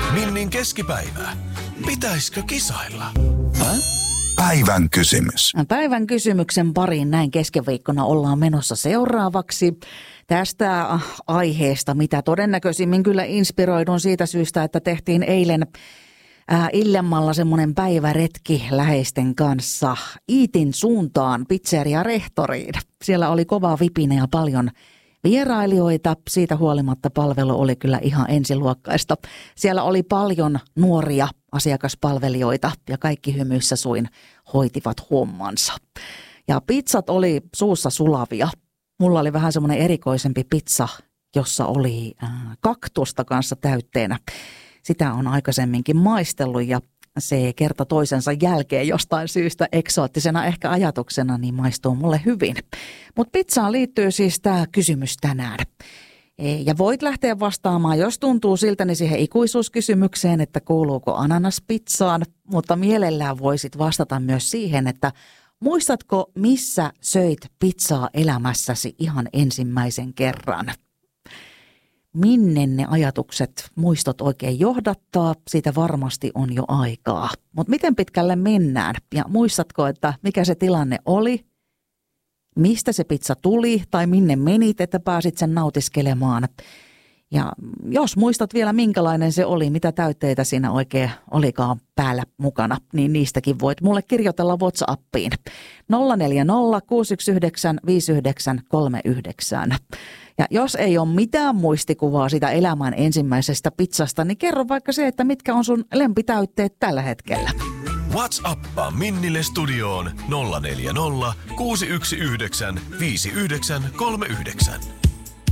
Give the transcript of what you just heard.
Minnin keskipäivä. Pitäisikö kisailla? Päivän kysymys. Päivän kysymyksen pariin näin keskiviikkona ollaan menossa seuraavaksi. Tästä aiheesta, mitä todennäköisimmin kyllä inspiroidun siitä syystä, että tehtiin eilen illemmalla semmoinen päiväretki läheisten kanssa Iitin suuntaan pizzeria Rehtoriin. Siellä oli kova vipinä ja paljon vierailijoita. Siitä huolimatta palvelu oli kyllä ihan ensiluokkaista. Siellä oli paljon nuoria asiakaspalvelijoita ja kaikki hymyissä suin hoitivat hommansa. Ja pizzat oli suussa sulavia. Mulla oli vähän semmoinen erikoisempi pizza, jossa oli kaktusta kanssa täytteenä. Sitä on aikaisemminkin maistellut ja se kerta toisensa jälkeen jostain syystä eksoottisena ehkä ajatuksena niin maistuu mulle hyvin. Mutta pizzaan liittyy siis tämä kysymys tänään. Ja voit lähteä vastaamaan, jos tuntuu siltä, niin siihen ikuisuuskysymykseen, että kuuluuko ananas pizzaan. Mutta mielellään voisit vastata myös siihen, että muistatko missä söit pizzaa elämässäsi ihan ensimmäisen kerran? Minne ne ajatukset, muistot oikein johdattaa, siitä varmasti on jo aikaa. Mutta miten pitkälle mennään ja muistatko, että mikä se tilanne oli? Mistä se pizza tuli tai minne menit, että pääsit sen nautiskelemaan? Ja jos muistat vielä minkälainen se oli, mitä täytteitä siinä oikein olikaan päällä mukana, niin niistäkin voit mulle kirjoitella WhatsAppiin 040 619 5939. Ja jos ei ole mitään muistikuvaa sitä elämän ensimmäisestä pizzasta, niin kerro vaikka se, että mitkä on sun lempitäytteet tällä hetkellä. WhatsAppaa Minnille studioon 040 619 5939.